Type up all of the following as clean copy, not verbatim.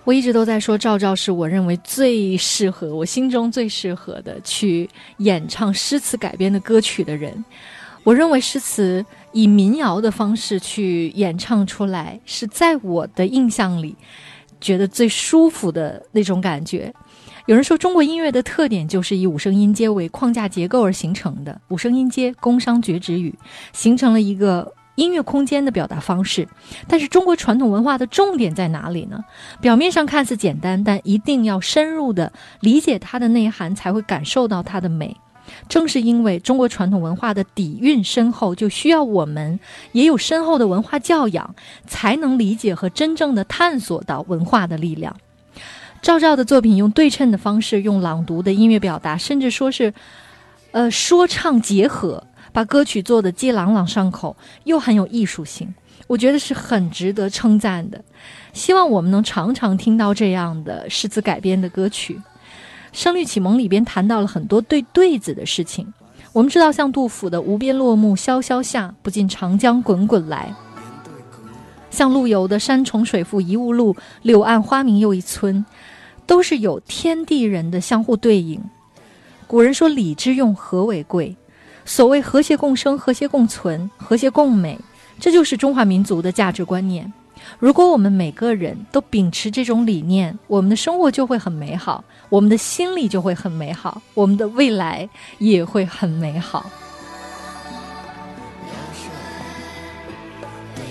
我一直都在说赵照是我认为最适合，我心中最适合的去演唱诗词改编的歌曲的人。我认为诗词以民谣的方式去演唱出来，是在我的印象里觉得最舒服的那种感觉。有人说中国音乐的特点就是以五声音阶为框架结构而形成的，五声音阶宫商角徵羽形成了一个音乐空间的表达方式。但是中国传统文化的重点在哪里呢？表面上看似简单，但一定要深入的理解它的内涵，才会感受到它的美。正是因为中国传统文化的底蕴深厚，就需要我们也有深厚的文化教养，才能理解和真正的探索到文化的力量。赵照的作品用对称的方式，用朗读的音乐表达，甚至说是说唱结合，把歌曲做得既朗朗上口又很有艺术性，我觉得是很值得称赞的。希望我们能常常听到这样的诗词改编的歌曲。声律启蒙里边谈到了很多对子的事情。我们知道像杜甫的无边落木萧萧下，不尽长江滚滚来，像陆游的山重水复疑无路，柳暗花明又一村，都是有天地人的相互对应。古人说礼之用，和为贵。所谓和谐共生，和谐共存，和谐共美，这就是中华民族的价值观念。如果我们每个人都秉持这种理念，我们的生活就会很美好，我们的心里就会很美好，我们的未来也会很美好。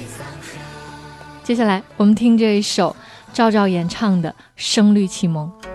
接下来我们听这一首赵照演唱的《声律启蒙》。